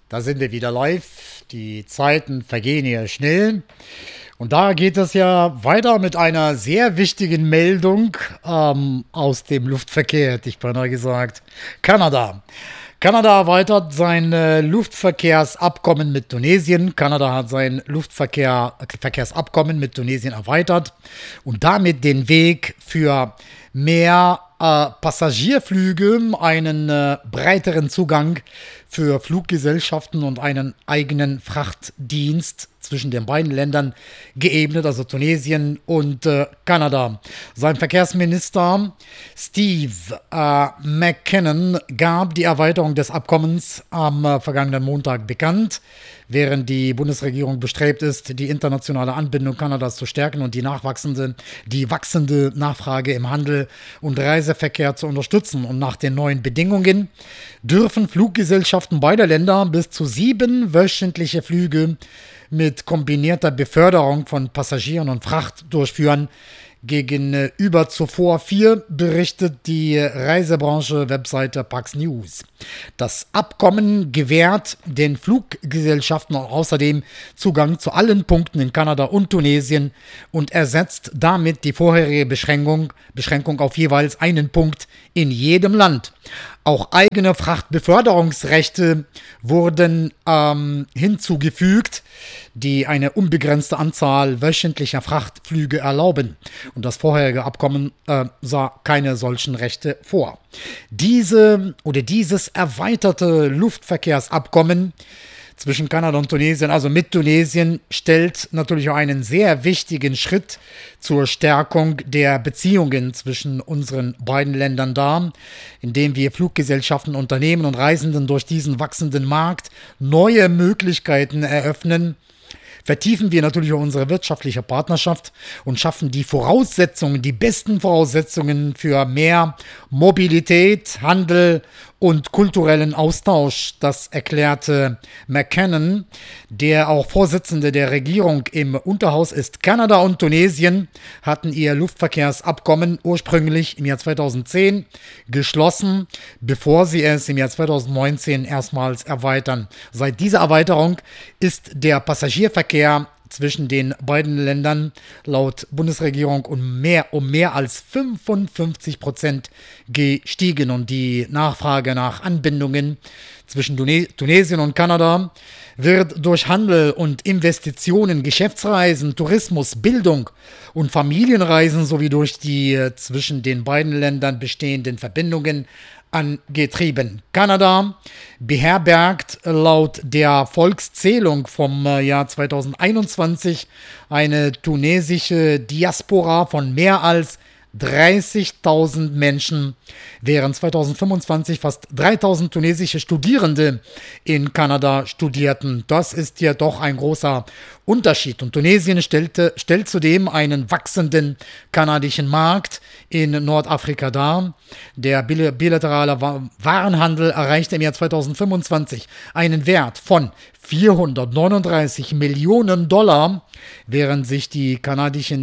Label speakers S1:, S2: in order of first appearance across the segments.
S1: Da sind wir wieder live. Die Zeiten vergehen hier schnell. Und da geht es ja weiter mit einer sehr wichtigen Meldung aus dem Luftverkehr, hätte ich beinahe gesagt. Kanada. Kanada erweitert sein Luftverkehrsabkommen mit Tunesien. Kanada hat sein Luftverkehrsabkommen mit Tunesien erweitert und damit den Weg für mehr Passagierflüge, einen breiteren Zugang für Fluggesellschaften und einen eigenen Frachtdienst zwischen den beiden Ländern geebnet, also Tunesien und Kanada. Sein Verkehrsminister Steve McKinnon gab die Erweiterung des Abkommens am vergangenen Montag bekannt, während die Bundesregierung bestrebt ist, die internationale Anbindung Kanadas zu stärken und die wachsende Nachfrage im Handel und Reiseverkehr zu unterstützen. Und nach den neuen Bedingungen dürfen Fluggesellschaften beider Länder bis zu 7 wöchentliche Flüge mit kombinierter Beförderung von Passagieren und Fracht durchführen. Gegenüber zuvor 4 berichtet die Reisebranche-Webseite Pax News. Das Abkommen gewährt den Fluggesellschaften außerdem Zugang zu allen Punkten in Kanada und Tunesien und ersetzt damit die vorherige Beschränkung auf jeweils einen Punkt in jedem Land. Auch eigene Frachtbeförderungsrechte wurden hinzugefügt, die eine unbegrenzte Anzahl wöchentlicher Frachtflüge erlauben. Und das vorherige Abkommen sah keine solchen Rechte vor. Dieses erweiterte Luftverkehrsabkommen zwischen Kanada und Tunesien, also mit Tunesien, stellt natürlich auch einen sehr wichtigen Schritt zur Stärkung der Beziehungen zwischen unseren beiden Ländern dar, indem wir Fluggesellschaften, Unternehmen und Reisenden durch diesen wachsenden Markt neue Möglichkeiten eröffnen. Vertiefen wir natürlich auch unsere wirtschaftliche Partnerschaft und schaffen die besten Voraussetzungen für mehr Mobilität, Handel und kulturellen Austausch. Das erklärte McKinnon, der auch Vorsitzende der Regierung im Unterhaus ist. Kanada und Tunesien hatten ihr Luftverkehrsabkommen ursprünglich im Jahr 2010 geschlossen, bevor sie es im Jahr 2019 erstmals erweitern. Seit dieser Erweiterung ist der Passagierverkehr zwischen den beiden Ländern laut Bundesregierung um mehr als 55% gestiegen und die Nachfrage nach Anbindungen zwischen Tunesien und Kanada wird durch Handel und Investitionen, Geschäftsreisen, Tourismus, Bildung und Familienreisen sowie durch die zwischen den beiden Ländern bestehenden Verbindungen angetrieben. Kanada beherbergt laut der Volkszählung vom Jahr 2021 eine tunesische Diaspora von mehr als 30.000 Menschen, während 2025 fast 3.000 tunesische Studierende in Kanada studierten. Das ist ja doch ein großer Unterschied. Und Tunesien stellt zudem einen wachsenden kanadischen Markt in Nordafrika dar. Der bilaterale Warenhandel erreichte im Jahr 2025 einen Wert von 439 Millionen $, während sich die kanadischen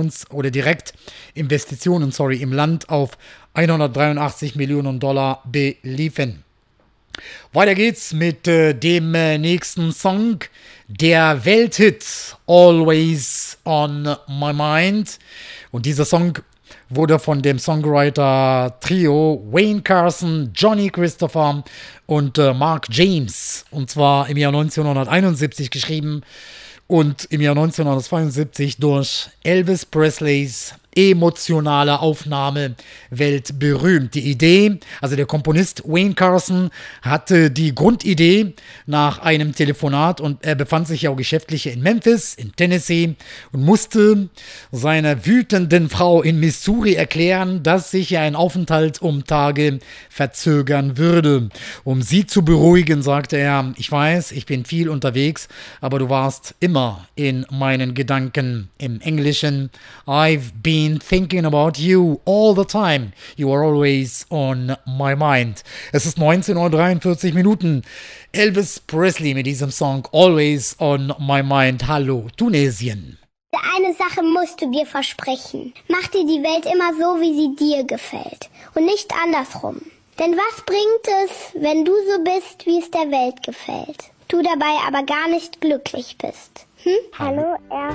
S1: Direktinvestitionen im Land auf 183 Millionen $ beliefen. Weiter geht's mit dem nächsten Song, der Welthit Always on My Mind. Und dieser Song wurde von dem Songwriter-Trio Wayne Carson, Johnny Christopher und Mark James, und zwar im Jahr 1971 geschrieben und im Jahr 1972 durch Elvis Presleys emotionale Aufnahme weltberühmt. Die Idee, also der Komponist Wayne Carson hatte die Grundidee nach einem Telefonat und er befand sich ja auch geschäftlich in Memphis, in Tennessee und musste seiner wütenden Frau in Missouri erklären, dass sich ein Aufenthalt um Tage verzögern würde. Um sie zu beruhigen, sagte er: Ich weiß, ich bin viel unterwegs, aber du warst immer in meinen Gedanken. Im Englischen: I've been thinking about you all the time. You are always on my mind. Es ist 19:43 Minuten. Elvis Presley mit diesem Song Always on my mind. Hallo Tunesien.
S2: Eine Sache musst du dir versprechen. Mach dir die Welt immer so, wie sie dir gefällt. Und nicht andersrum. Denn was bringt es, wenn du so bist, wie es der Welt gefällt, du dabei aber gar nicht glücklich bist? Hallo,